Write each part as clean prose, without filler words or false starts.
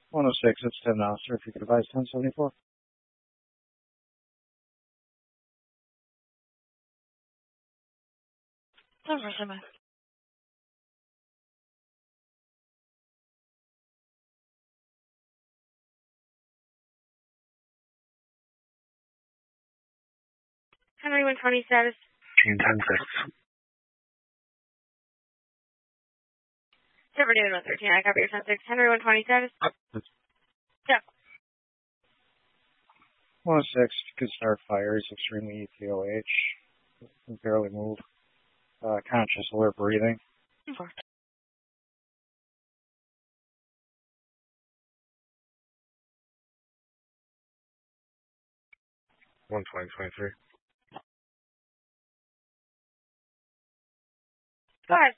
106, it's 10 now, sir. If you could advise 1074. Over, Simon. Henry 120 status. Team 10-6. Silver David 113, I copy your 10-6. Henry 120 status. Yeah. 106, if you could start fire. He's extremely ETOH. Can barely move. Conscious, alert breathing. 120-23. Go ahead.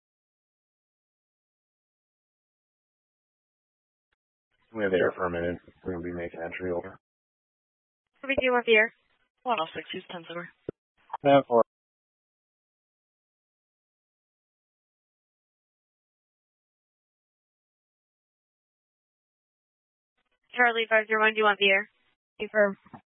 We have air for a minute. We're going to be making entry over. What do you want the air? 106, use 10 silver. 10-4. Charlie 501, do you want the air? Confirm.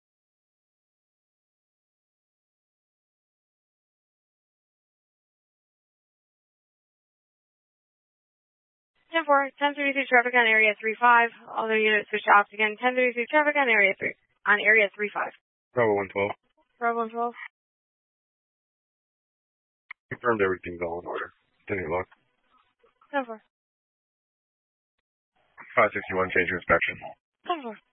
Ten 1033 traffic on area 35. All their units switch off again. 1033 traffic on area 35. Bravo 112. Bravo 112. Confirmed everything's all in order. Didn't look. 10-4. 561, change your inspection. 10-4.